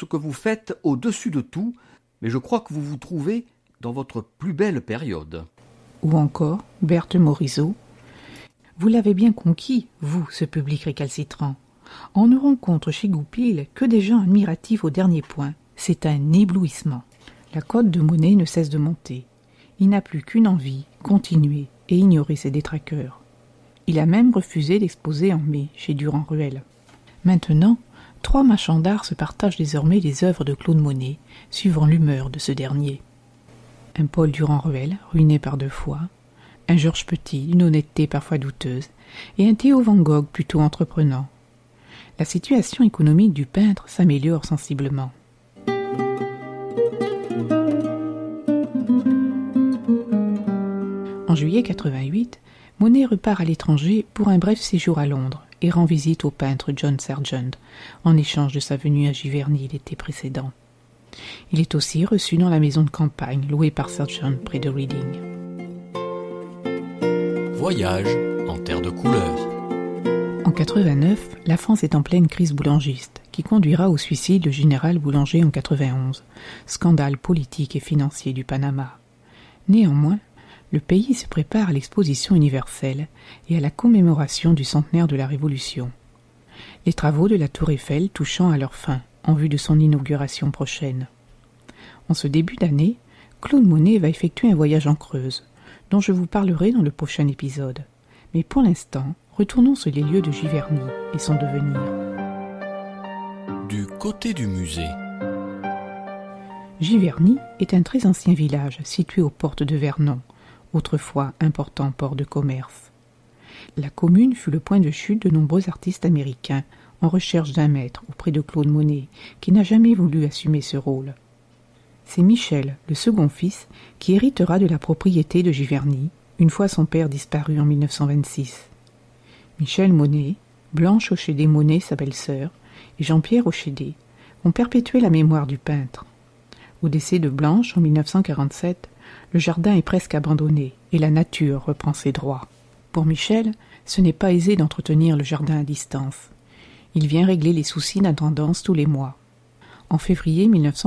ce que vous faites au-dessus de tout, mais je crois que vous vous trouvez dans votre plus belle période. » Ou encore Berthe Morisot. « Vous l'avez bien conquis, vous, ce public récalcitrant. On ne rencontre chez Goupil que des gens admiratifs au dernier point. C'est un éblouissement. » La cote de Monet ne cesse de monter. Il n'a plus qu'une envie, continuer et ignorer ses détraqueurs. Il a même refusé d'exposer en mai chez Durand-Ruel. Maintenant, 3 marchands d'art se partagent désormais les œuvres de Claude Monet, suivant l'humeur de ce dernier. Un Paul Durand-Ruel, ruiné par 2 fois, un Georges Petit, d'une honnêteté parfois douteuse, et un Théo Van Gogh plutôt entreprenant. La situation économique du peintre s'améliore sensiblement. En juillet 88, Monet repart à l'étranger pour un bref séjour à Londres et rend visite au peintre John Sargent en échange de sa venue à Giverny l'été précédent. Il est aussi reçu dans la maison de campagne louée par Sargent près de Reading. Voyage en terre de couleurs. En 89, la France est en pleine crise boulangiste qui conduira au suicide du général Boulanger en 91, scandale politique et financier du Panama. Néanmoins, le pays se prépare à l'exposition universelle et à la commémoration du centenaire de la Révolution. Les travaux de la Tour Eiffel touchant à leur fin, en vue de son inauguration prochaine. En ce début d'année, Claude Monet va effectuer un voyage en Creuse, dont je vous parlerai dans le prochain épisode. Mais pour l'instant, retournons sur les lieux de Giverny et son devenir. Du côté du musée. Giverny est un très ancien village situé aux portes de Vernon, autrefois important port de commerce. La commune fut le point de chute de nombreux artistes américains en recherche d'un maître auprès de Claude Monet, qui n'a jamais voulu assumer ce rôle. C'est Michel, le second fils, qui héritera de la propriété de Giverny, une fois son père disparu en 1926. Michel Monet, Blanche Hochédé-Monet, sa belle-sœur, et Jean-Pierre Hochédé vont perpétuer la mémoire du peintre. Au décès de Blanche en 1947, le jardin est presque abandonné et la nature reprend ses droits. Pour Michel, ce n'est pas aisé d'entretenir le jardin à distance. Il vient régler les soucis d'intendance tous les mois. En février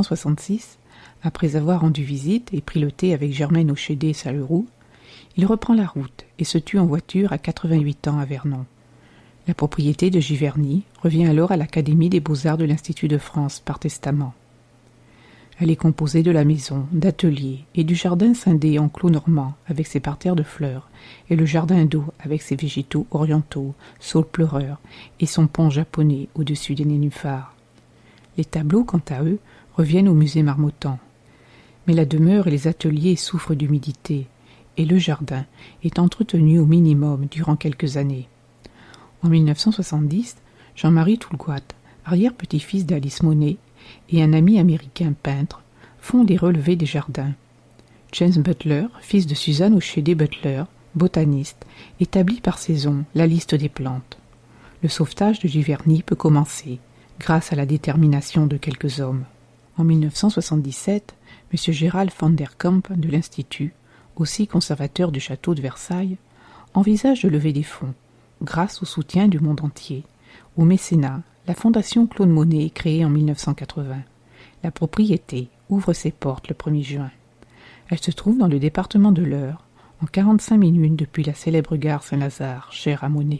1966, après avoir rendu visite et pris le thé avec Germaine Hochédé et sa Leroux, il reprend la route et se tue en voiture à 88 ans à Vernon. La propriété de Giverny revient alors à l'Académie des Beaux-Arts de l'Institut de France par testament. Elle est composée de la maison, d'ateliers et du jardin scindé en clos normand avec ses parterres de fleurs et le jardin d'eau avec ses végétaux orientaux, saules pleureurs et son pont japonais au-dessus des nénuphars. Les tableaux, quant à eux, reviennent au musée Marmottan. Mais la demeure et les ateliers souffrent d'humidité et le jardin est entretenu au minimum durant quelques années. En 1970, Jean-Marie Toulgoat, arrière-petit-fils d'Alice Monet, et un ami américain peintre font des relevés des jardins. James Butler, fils de Suzanne Hochédé Butler, botaniste, établit par saison la liste des plantes. Le sauvetage de Giverny peut commencer, grâce à la détermination de quelques hommes. En 1977, M. Gérald van der Kamp de l'Institut, aussi conservateur du château de Versailles, envisage de lever des fonds, grâce au soutien du monde entier, au mécénat. La Fondation Claude Monet est créée en 1980. La propriété ouvre ses portes le 1er juin. Elle se trouve dans le département de l'Eure, en 45 minutes depuis la célèbre gare Saint-Lazare, chère à Monet.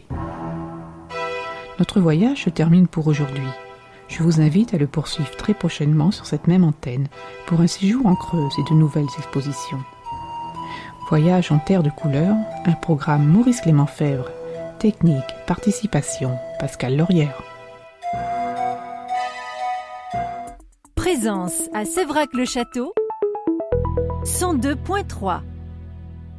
Notre voyage se termine pour aujourd'hui. Je vous invite à le poursuivre très prochainement sur cette même antenne pour un séjour en Creuse et de nouvelles expositions. Voyage en terre de couleurs, un programme Maurice Clément Fèvre. Technique, participation, Pascal Laurière. Présence à Séverac-le-Château, 102.3.